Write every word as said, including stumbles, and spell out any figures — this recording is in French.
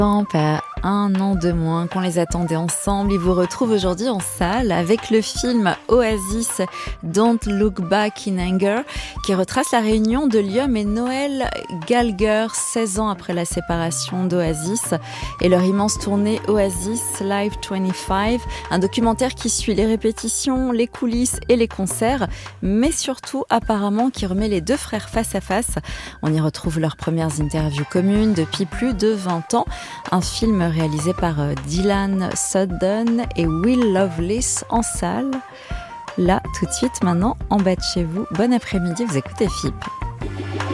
À un an de moins qu'on les attendait ensemble, ils vous retrouvent aujourd'hui en salle avec le film Oasis Don't Look Back in Anger qui retrace la réunion de Liam et Noel Gallagher seize ans après la séparation d'Oasis et leur immense tournée Oasis Live vingt-cinq, un documentaire qui suit les répétitions, les coulisses et les concerts, mais surtout apparemment qui remet les deux frères face à face. On y retrouve leurs premières interviews communes depuis plus de vingt ans. Un film réalisé par Dylan Sutton et Will Lovelace en salle. Là, tout de suite, maintenant, en bas de chez vous. Bon après-midi, vous écoutez F I P.